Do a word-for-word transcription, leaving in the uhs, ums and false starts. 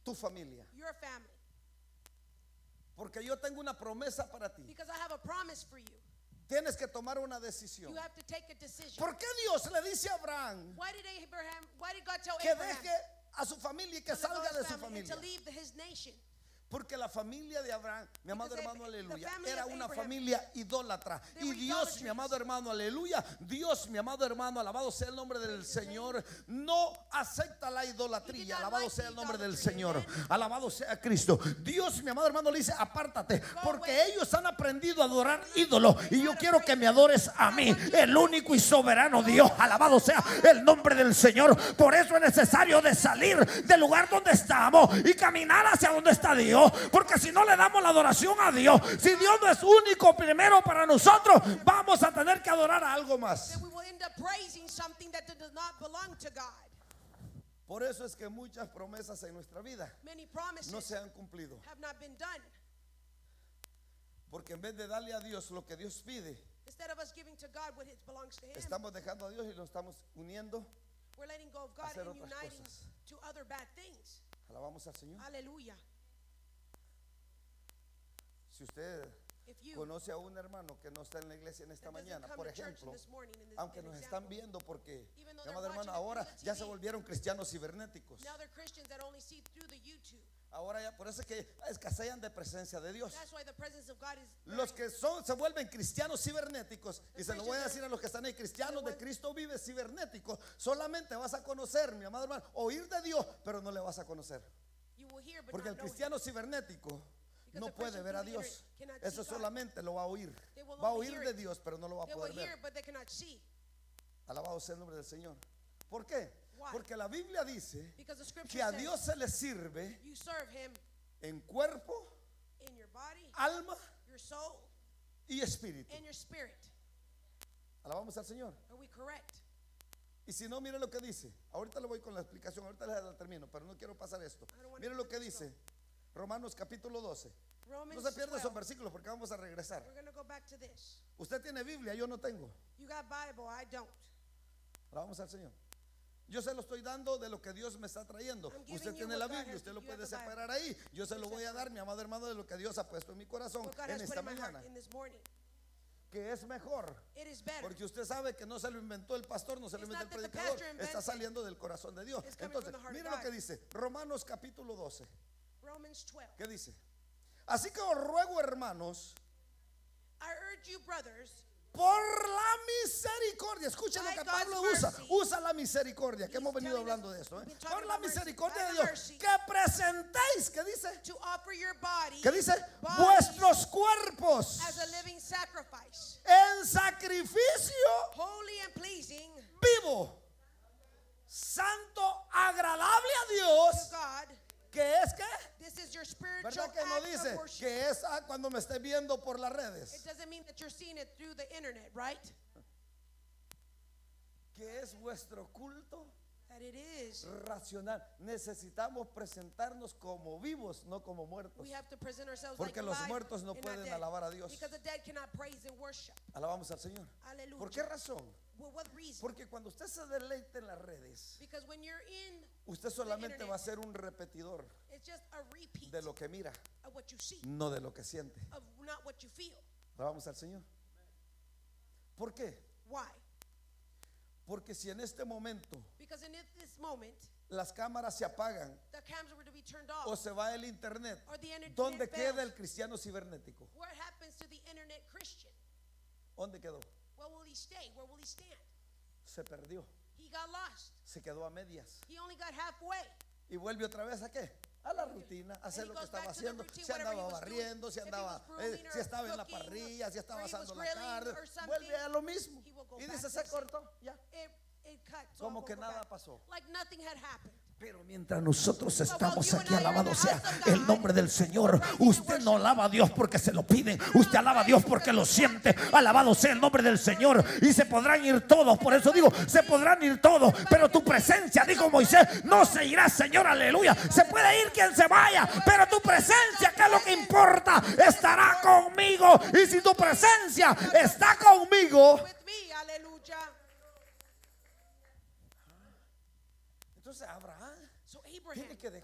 tu familia. your family. Porque yo tengo una promesa para ti. Because I have a promise for you. Tienes que tomar una decisión. You have to take a decision. ¿Por qué Dios le dice a Abraham Why did Abraham, why did God tell que Abraham deje a su familia y que to let go salga of de his su family and familia? to leave the- his nation? Porque la familia de Abraham, mi amado Because hermano, the aleluya, family era of una Abraham, familia idólatra. they Y were Dios, idolatrous. mi amado hermano, aleluya, Dios, mi amado hermano, alabado sea el nombre del Señor, no acepta la idolatría. Alabado sea el nombre del Señor. Alabado sea Cristo. Dios, mi amado hermano, le dice: apártate, porque ellos han aprendido a adorar ídolos. Y yo quiero que me adores a mí, el único y soberano Dios. Alabado sea el nombre del Señor. Por eso es necesario de salir del lugar donde estamos y caminar hacia donde está Dios. Porque si no le damos la adoración a Dios, si Dios no es único primero para nosotros, vamos a tener que adorar a algo más. Then we will end up praising something that does not belong to God. Por eso es que muchas promesas en nuestra vida Many promises no se han cumplido. have not been done. Porque en vez de darle a Dios lo que Dios pide, Instead of us giving to God what it belongs to Him, estamos dejando a Dios y nos estamos uniendo. we're letting go of God hacer and otras uniting cosas. to other bad things. Alabamos al Señor. Hallelujah. Si usted If you conoce a un hermano que no está en la iglesia en esta that doesn't mañana, come por to church ejemplo, this morning in this, aunque an nos example, están viendo, porque, even though mi they're amado hermano, watching it ahora through the ya T se V, volvieron cristianos cibernéticos. now they're Christians that only see through the YouTube. Ahora ya, por eso es que escasean de presencia de Dios. That's why the presence of God is Los very- que son, se vuelven cristianos cibernéticos, y se lo voy a decir a los que están ahí: cristianos de Cristo vive cibernéticos. Solamente vas a conocer, mi amado hermano, oír de Dios, pero no le vas a conocer. you will hear but Porque el not know Him. cristiano cibernético no the puede person ver a through the Dios. internet cannot Eso see God. solamente lo va a oír. They will Va a only oír hear de it. Dios, pero no lo va a They will poder hear ver. but they cannot see. Alabado sea el nombre del Señor. ¿Por qué? Why? Porque la Biblia dice Because the scripture que a says Dios se le sirve you serve Him en cuerpo, in your body, alma your soul, y espíritu. and your spirit. Alabamos al Señor. Are we correct? Y si no, mire lo que dice. Ahorita le voy con la explicación, ahorita le la termino, pero no quiero pasar esto. I don't want Mire to lo que let this dice Romanos capítulo doce. Romans No se pierda esos twelve. versículos porque vamos a regresar. We're going to go back to this. Usted tiene Biblia, yo no tengo. You got Bible, I don't. Alabamos al Señor. Yo se lo estoy dando de lo que Dios me está trayendo. I'm giving Usted you tiene what la God Biblia, has- usted lo you have puede the Bible. separar ahí. Yo se lo voy a dar, mi amado hermano, de lo que Dios ha puesto en mi corazón What God en has put esta in my mañana. heart in this morning. Que es mejor. It is better. Porque usted sabe que no se lo inventó el pastor, no se lo It's inventó el not that the predicador. pastor invented Está it. saliendo del corazón de Dios. It's coming Entonces, from the heart of mire lo God. que dice Romanos capítulo doce. Romans twelve. ¿Qué dice? Así que os ruego, hermanos, I urge you, brothers, por la misericordia. Escuchen lo By que God's Pablo usa. mercy. Usa la misericordia, que He's hemos venido telling hablando us- de esto. ¿eh? we've been talking Por la about mercy. misericordia By de the Dios, mercy. que presentéis, ¿qué dice? to offer your body ¿Qué dice? bodies Vuestros cuerpos as a living sacrifice, en sacrificio holy and pleasing vivo, santo, agradable a to Dios, God. que es que, This is your spiritual ¿verdad que no act dice of worship. que es ah, cuando me esté viendo por las It redes? doesn't mean that you're seeing it through the internet, right? Que es vuestro culto That it is. racional. Necesitamos presentarnos como vivos, no como muertos. We have to present ourselves Porque like los alive muertos no and not pueden dead. alabar a Dios. Because the dead cannot praise and worship. Alabamos al Señor. Hallelujah. ¿Por qué razón? Well, what reason? Porque cuando usted se deleite en las redes, Because when you're in, usted solamente internet, va a ser un repetidor it's just a repeat de lo que mira, of what you see, no de lo que siente. of not what you feel. Alabamos al Señor. ¿Por qué? Why? Porque si en este momento Because in this moment, las cámaras se apagan the cameras were to be turned o off, se va el internet, or the internet ¿dónde fails. queda el cristiano cibernético? What happens to the internet Christian? ¿Dónde quedó? Where will he stay? Where will he stand? Se perdió, He got lost. se quedó a medias. He only got halfway. ¿Y vuelve otra vez a qué? A la rutina, a hacer And he lo que goes back estaba to the haciendo. routine, Si whatever he andaba was doing. barriendo, si If he andaba, was pruning eh, or si estaba en la cooking, parrilla, si estaba or he was asando la grilling carne, or something, vuelve a lo mismo. he will go Y back dice, to se the same. cortó, ya. It, it cuts Como off, que go nada back. pasó. Like nothing had happened. Pero mientras nosotros estamos you aquí, and I are in alabado the sea house of el God, nombre del Señor. praising and Usted no worship. alaba a Dios porque se lo piden. Usted alaba a Dios porque lo siente. Alabado sea el nombre del Señor. Y se podrán ir todos. Por eso digo, se podrán ir todos. Pero tu presencia, dijo Moisés, no se irá, Señor, aleluya. Se puede ir quien se vaya, pero tu presencia, que es lo que importa, estará conmigo. Y si tu presencia está conmigo, With me, hallelujah. entonces Abraham So Abraham tiene que